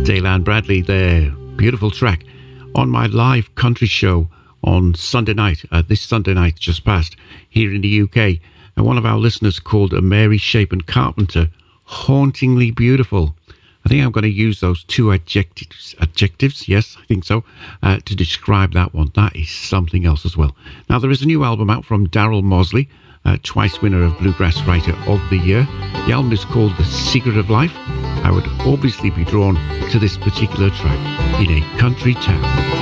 Daylan Bradley there. Beautiful track on my live country show on Sunday night, this Sunday night just passed here in the UK. And one of our listeners called Mary Shapen Carpenter, hauntingly beautiful. I think I'm going to use those two adjectives, yes, I think so, to describe that one. That is something else as well. Now, there is a new album out from Daryl Mosley, twice winner of Bluegrass Writer of the Year. The album is called The Secret of Life. I would obviously be drawn to this particular track, In a Country Town.